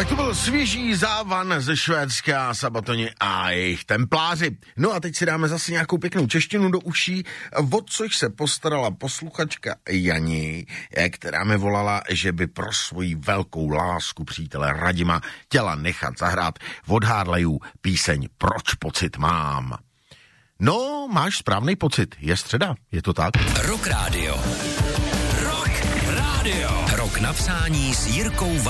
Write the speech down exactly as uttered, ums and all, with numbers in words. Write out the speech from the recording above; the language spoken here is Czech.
Tak to byl svěží závan ze Švédska, Sabatoni a jejich templáři. No a teď si dáme zase nějakou pěknou češtinu do uší, o což se postarala posluchačka Jani, která mi volala, že by pro svoji velkou lásku přítele Radima chtěla nechat zahrát od Harleyů píseň Proč pocit mám. No, máš správný pocit, je středa, je to tak? Rock Radio. Rock Radio. Rock napsání s Jirkou